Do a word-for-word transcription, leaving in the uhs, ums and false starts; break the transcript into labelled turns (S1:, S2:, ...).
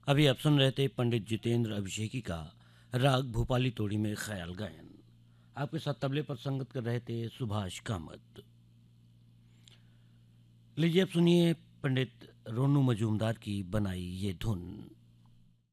S1: अभी आप सुन रहे थे पंडित जितेंद्र अभिषेकी का राग भूपाली तोड़ी में ख्याल गायन। आपके साथ तबले पर संगत कर रहे थे सुभाष कामत। लीजिए अब सुनिए पंडित रोनू मजूमदार की बनाई ये धुन।